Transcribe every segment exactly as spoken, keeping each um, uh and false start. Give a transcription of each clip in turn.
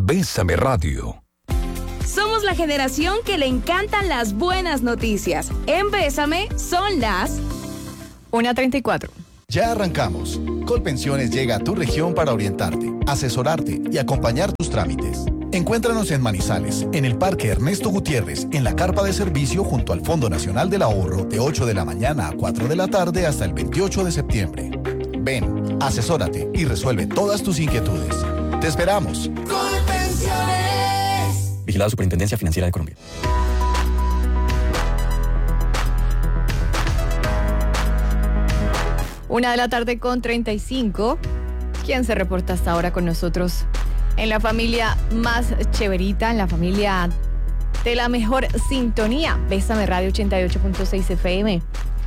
Bésame Radio. Somos la generación que le encantan las buenas noticias. En Bésame son las una treinta y cuatro. Ya arrancamos. Colpensiones llega a tu región para orientarte, asesorarte y acompañar tus trámites. Encuéntranos en Manizales, en el Parque Ernesto Gutiérrez, en la carpa de servicio junto al Fondo Nacional del Ahorro, de ocho de la mañana a cuatro de la tarde hasta el veintiocho de septiembre. Ven, asesórate y resuelve todas tus inquietudes. ¡Te esperamos! Colpensiones. Vigilado Superintendencia Financiera de Colombia. Una de la tarde con treinta y cinco. ¿Quién se reporta hasta ahora con nosotros? En la familia más chéverita, en la familia de la mejor sintonía. Bésame Radio ochenta y ocho punto seis F M.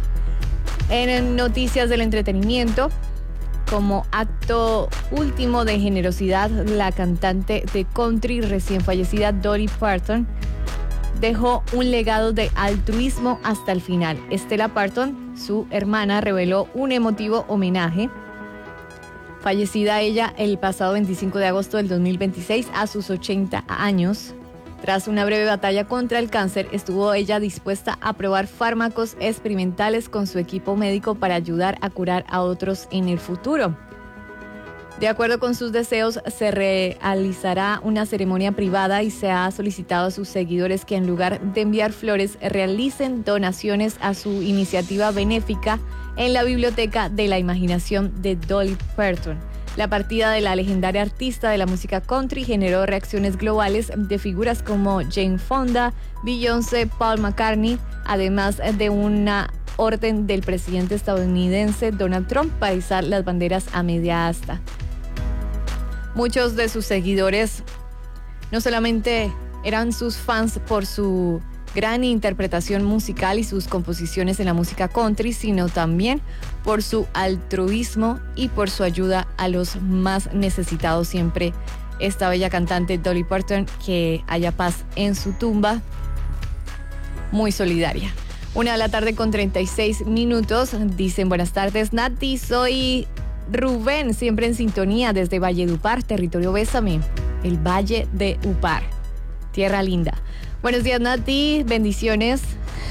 En noticias del entretenimiento, como acto último de generosidad, la cantante de country recién fallecida Dolly Parton dejó un legado de altruismo hasta el final. Stella Parton, su hermana, reveló un emotivo homenaje. Fallecida ella el pasado veinticinco de agosto del dos mil veintiséis a sus ochenta años. Tras una breve batalla contra el cáncer, estuvo ella dispuesta a probar fármacos experimentales con su equipo médico para ayudar a curar a otros en el futuro. De acuerdo con sus deseos, se realizará una ceremonia privada y se ha solicitado a sus seguidores que en lugar de enviar flores, realicen donaciones a su iniciativa benéfica en la Biblioteca de la Imaginación de Dolly Parton. La partida de la legendaria artista de la música country generó reacciones globales de figuras como Jane Fonda, Beyoncé, Paul McCartney, además de una orden del presidente estadounidense Donald Trump para izar las banderas a media asta. Muchos de sus seguidores no solamente eran sus fans por su gran interpretación musical y sus composiciones en la música country, sino también por su altruismo y por su ayuda a los más necesitados. Siempre esta bella cantante Dolly Parton, que haya paz en su tumba, muy solidaria. Una de la tarde con treinta y seis minutos. Dicen buenas tardes, Nati, soy Rubén, siempre en sintonía desde Valledupar, territorio Bésame, el Valle de Upar, tierra linda. Buenos días, Nati, bendiciones.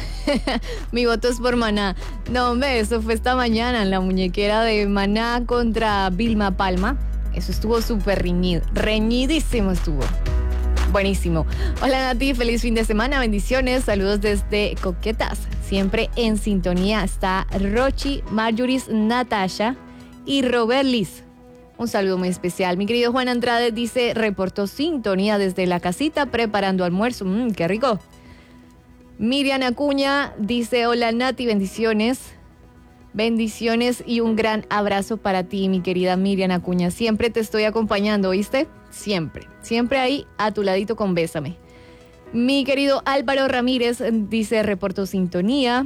Mi voto es por Maná. No, hombre, eso fue esta mañana en la muñequera de Maná contra Vilma Palma. Eso estuvo súper reñido, reñidísimo estuvo. Buenísimo. Hola, Nati, feliz fin de semana, bendiciones, saludos desde Coquetas. Siempre en sintonía está Rochi, Marjoris, Natasha y Robert Liz. Un saludo muy especial. Mi querido Juan Andrade dice, reportó sintonía desde la casita preparando almuerzo. Mmm, qué rico. Miriam Acuña dice, hola Nati, bendiciones. Bendiciones y un gran abrazo para ti, mi querida Miriam Acuña. Siempre te estoy acompañando, ¿oíste? Siempre. Siempre ahí a tu ladito con Bésame. Mi querido Álvaro Ramírez dice, reportó sintonía.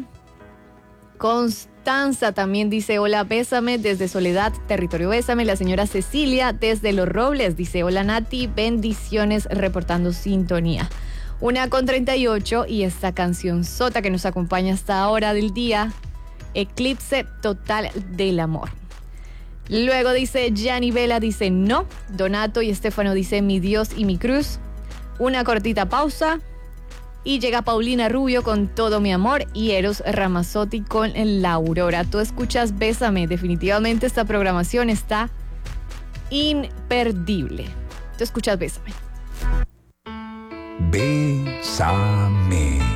Constanza también dice, hola, Bésame desde Soledad, territorio Bésame. La señora Cecilia desde Los Robles dice, hola Nati, bendiciones, reportando sintonía. Una con treinta y ocho y esta canción sota que nos acompaña hasta ahora del día, Eclipse Total del Amor. Luego dice, Gianni Vela dice, no. Donato y Estefano dice, mi Dios y mi cruz. Una cortita pausa. Y llega Paulina Rubio con Todo mi amor y Eros Ramazzotti con La Aurora. Tú escuchas Bésame. Definitivamente esta programación está imperdible. Tú escuchas Bésame. Bésame.